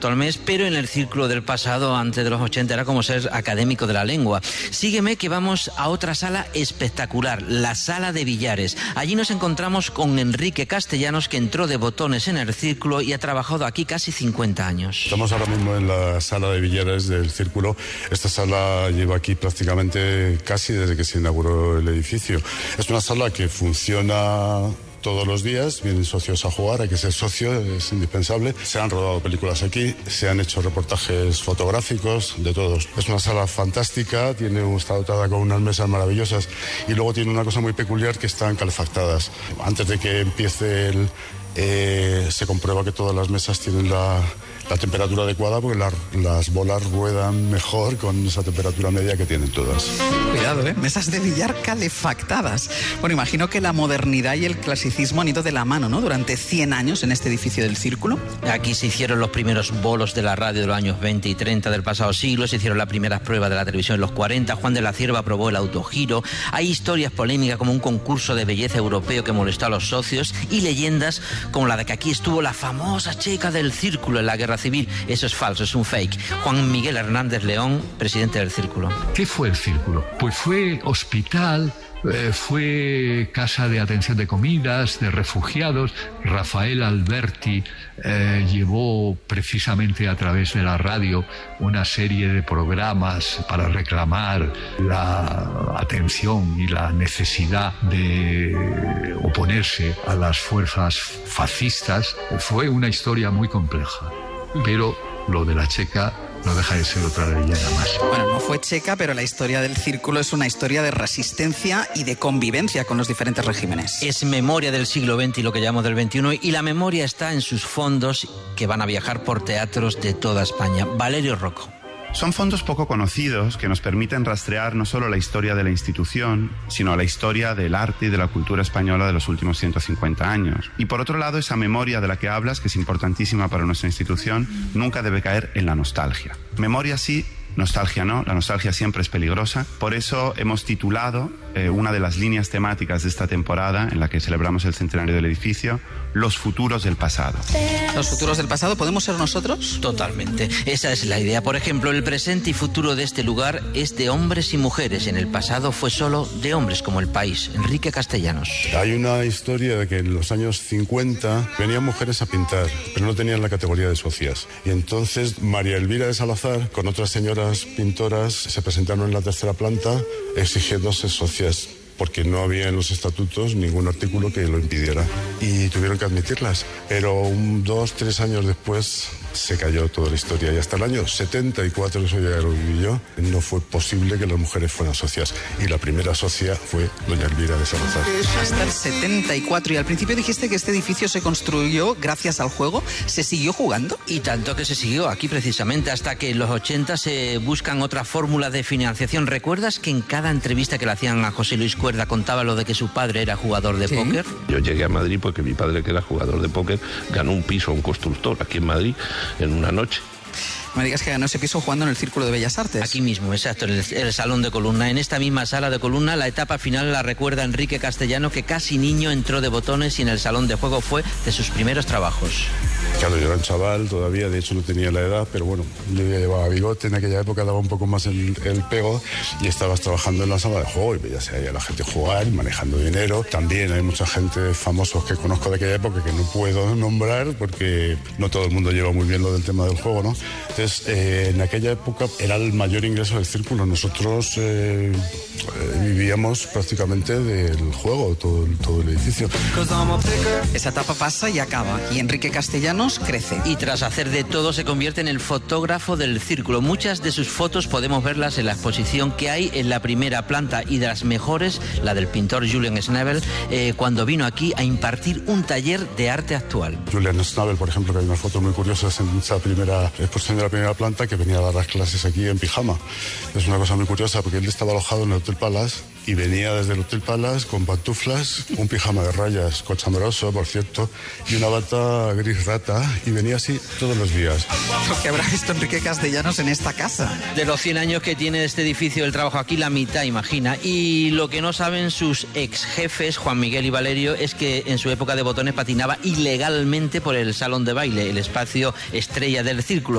al mes, pero en el círculo del pasado, antes de los 80, era como ser académico de la lengua. Sígueme que vamos a otra sala espectacular, la Sala de Billares. Allí nos encontramos con Enrique Castellanos, que entró de botones en el círculo y ha trabajado aquí casi 50 años. Estamos ahora mismo en la Sala de Billares del círculo. Esta sala lleva aquí prácticamente casi desde que se inauguró el edificio. Es una sala que funciona todos los días, vienen socios a jugar, hay que ser socio, es indispensable. Se han rodado películas aquí, se han hecho reportajes fotográficos, de todos. Es una sala fantástica, está dotada con unas mesas maravillosas y luego tiene una cosa muy peculiar, que están calefactadas. Antes de que empiece se comprueba que todas las mesas tienen la temperatura adecuada, porque las bolas ruedan mejor con esa temperatura media que tienen todas. Cuidado, mesas de billar calefactadas. Bueno, imagino que la modernidad y el clasicismo han ido de la mano, ¿no? Durante 100 años en este edificio del Círculo. Aquí se hicieron los primeros bolos de la radio de los años 20 y 30 del pasado siglo, se hicieron las primeras pruebas de la televisión en los 40, Juan de la Cierva probó el autogiro, hay historias polémicas como un concurso de belleza europeo que molestó a los socios y leyendas como la de que aquí estuvo la famosa checa del Círculo en la Guerra Civil. Eso es falso, es un fake. Juan Miguel Hernández León, presidente del Círculo. ¿Qué fue el Círculo? Pues fue hospital, fue casa de atención de comidas, de refugiados. Rafael Alberti llevó precisamente a través de la radio una serie de programas para reclamar la atención y la necesidad de oponerse a las fuerzas fascistas. Fue una historia muy compleja. Pero lo de la checa no deja de ser otra leyenda más. Bueno, no fue checa, pero la historia del Círculo es una historia de resistencia y de convivencia con los diferentes regímenes. Es memoria del siglo XX y lo que llamamos del XXI, y la memoria está en sus fondos que van a viajar por teatros de toda España. Valerio Rocco. Son fondos poco conocidos que nos permiten rastrear no solo la historia de la institución, sino la historia del arte y de la cultura española de los últimos 150 años. Y por otro lado, esa memoria de la que hablas, que es importantísima para nuestra institución, nunca debe caer en la nostalgia. Memoria sí, nostalgia no, la nostalgia siempre es peligrosa. Por eso hemos titulado una de las líneas temáticas de esta temporada, en la que celebramos el centenario del edificio, Los futuros del pasado. ¿Los futuros del pasado podemos ser nosotros? Totalmente, esa es la idea. Por ejemplo, el presente y futuro de este lugar es de hombres y mujeres. En el pasado fue solo de hombres, como el país. Enrique Castellanos. Hay una historia de que en los años 50 venían mujeres a pintar, pero no tenían la categoría de socias. Y entonces María Elvira de Salazar, con otras señoras pintoras, se presentaron en la tercera planta exigiendo ser socias, porque no había en los estatutos ningún artículo que lo impidiera. Y tuvieron que admitirlas. Pero 2-3 años después se cayó toda la historia. Y hasta el año 74, eso ya lo viví yo, no fue posible que las mujeres fueran socias. Y la primera socia fue doña Elvira de Salazar. Hasta el 74. Y al principio dijiste que este edificio se construyó gracias al juego. ¿Se siguió jugando? Y tanto que se siguió aquí precisamente, hasta que en los 80 se buscan otra fórmula de financiación. ¿Recuerdas que en cada entrevista que le hacían a José Luis Cuerda contaba lo de que su padre era jugador de póker? Yo llegué a Madrid porque mi padre, que era jugador de póker, ganó un piso a un constructor aquí en Madrid en una noche. Me digas que ganó ese piso jugando en el Círculo de Bellas Artes. Aquí mismo, exacto, en el Salón de Columna. En esta misma sala de Columna, la etapa final la recuerda Enrique Castellano, que casi niño entró de botones y en el salón de juego fue de sus primeros trabajos. Claro, yo era un chaval todavía, de hecho no tenía la edad, pero bueno, yo ya llevaba bigote, en aquella época daba un poco más el pego, y estabas trabajando en la sala de juego y veías ahí a la gente jugar y manejando dinero. También hay mucha gente famosos que conozco de aquella época que no puedo nombrar porque no todo el mundo lleva muy bien lo del tema del juego, ¿no? Entonces, en aquella época era el mayor ingreso del Círculo. Nosotros vivíamos prácticamente del juego, todo el edificio. Esa etapa pasa y acaba, y Enrique Castellanos crece. Y tras hacer de todo se convierte en el fotógrafo del Círculo. Muchas de sus fotos podemos verlas en la exposición que hay en la primera planta, y de las mejores, la del pintor Julian Schnabel, cuando vino aquí a impartir un taller de arte actual. Julian Schnabel, por ejemplo, que hay unas fotos muy curiosas en esa primera exposición de la primera planta que venía a dar las clases aquí en pijama. Es una cosa muy curiosa porque él estaba alojado en el Hotel Palace y venía desde el Hotel Palace con pantuflas, un pijama de rayas, cochambroso, por cierto, y una bata gris rata, y venía así todos los días. Lo que habrá visto Enrique Castellanos en esta casa. De los 100 años que tiene este edificio, el trabajo aquí, la mitad, imagina. Y lo que no saben sus ex jefes, Juan Miguel y Valerio, es que en su época de botones patinaba ilegalmente por el salón de baile, el espacio estrella del círculo.